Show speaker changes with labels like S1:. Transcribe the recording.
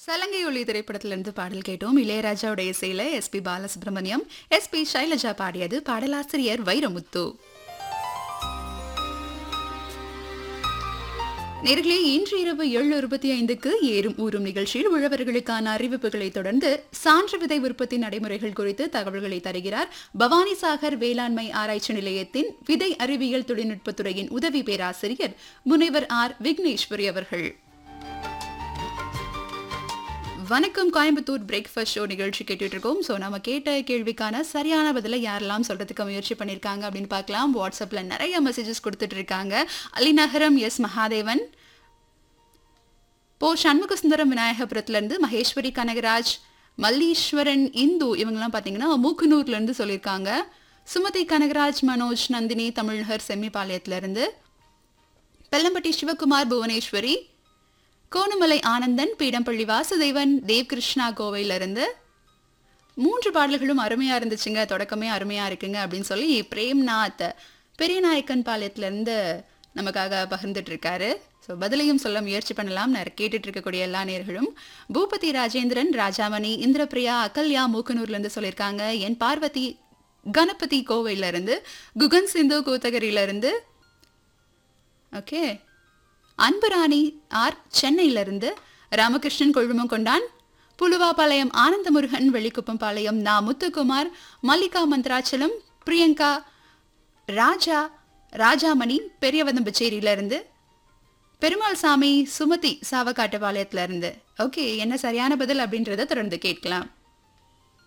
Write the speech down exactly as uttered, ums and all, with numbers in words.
S1: சலங்கை ஒளி திரைப்படத்திலிருந்து பாடல் கேட்டோம். இளையராஜாவுடைய இசையில எஸ்பி பாலசுப்ரமணியம், எஸ்பி சைலஜா பாடியது. பாடலாசிரியர் வைரமுத்து. நேர்களே, இன்று இரவு ஏழு இருபத்தி ஐந்துக்கு ஏறும் ஊறும் நிகழ்ச்சியில் உழவர்களுக்கான அறிவிப்புகளை தொடர்ந்து சான்று விதை உற்பத்தி நடைமுறைகள் குறித்து தகவல்களை தருகிறார் பவானி சாகர் வேளாண்மை ஆராய்ச்சி நிலையத்தின் விதை அறிவியல் தொழில்நுட்பத்துறையின் உதவி பேராசிரியர் முனைவர் ஆர் விக்னேஸ்வரி அவர்கள். வணக்கம் கோயம்புத்தூர் பிரேக்ஃபாஸ்ட் ஷோ நிகழ்ச்சி கேட்டுட்டு இருக்கோம். ஸோ நம்ம கேட்ட கேள்விக்கான சரியான பதிலை யாரெல்லாம் சொல்றதுக்கு முயற்சி பண்ணியிருக்காங்க அப்படின்னு பார்க்கலாம். வாட்ஸ்அப்ல நிறைய மெசேஜஸ் கொடுத்துட்டு இருக்காங்க. அலிநகரம் எஸ் மகாதேவன், போ சண்முகசுந்தரம் விநாயகபுரத்துலேருந்து மகேஸ்வரி கனகராஜ், மல்லீஸ்வரன் இந்து இவங்கெல்லாம் பார்த்தீங்கன்னா மூக்குனூர்லேருந்து சொல்லியிருக்காங்க. சுமதி கனகராஜ், மனோஜ், நந்தினி தமிழ்நகர் செம்மிபாளையத்திலிருந்து, பெல்லம்பட்டி சிவகுமார், புவனேஸ்வரி, கோணமலை ஆனந்தன், பீடம்பள்ளி வாசுதேவன், தேவ்கிருஷ்ணா கோவையிலிருந்து மூன்று பாடல்களும் அருமையா இருந்துச்சுங்க, தொடக்கமே அருமையா இருக்குங்க அப்படின்னு சொல்லி பிரேம்நாத் பெரியநாயக்கன் பாளையத்திலிருந்து நமக்காக பகிர்ந்துட்டு இருக்காரு. ஸோ பதிலையும் சொல்ல முயற்சி பண்ணலாம். நான் கேட்டுட்டு இருக்கக்கூடிய எல்லா நேர்களும். பூபதி ராஜேந்திரன், ராஜாமணி, இந்திரபிரியா, அகல்யா மூக்கனூர்லேருந்து சொல்லியிருக்காங்க. என் பார்வதி கணபதி கோவையிலிருந்து, குகன் சிந்து கோத்தகிரியிலிருந்து, ஓகே அன்புராணி ஆர் சென்னையிலிருந்து, ராமகிருஷ்ணன் கொழுமம் கொண்டான், புலுவாபாளையம் ஆனந்தமுருகன், வெள்ளிக்குப்பம் பாளையம் நா முத்துக்குமார், மல்லிகா மந்த்ராச்சலம், பிரியங்கா, ராஜா, ராஜாமணி பெரியவதம்பச்சேரியிலிருந்து, பெருமாள் சாமி, சுமதி சாவக்காட்டுப்பாளையத்திலிருந்து. ஓகே, என்ன சரியான பதில் அப்படின்றத தொடர்ந்து கேட்கலாம்.